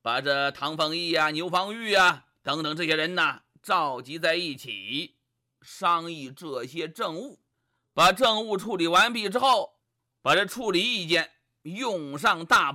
把这唐凤义啊、牛方玉啊等等这些人呐召集在一起，商议这些政务。把政务处理完毕之后，把这处理意见用上大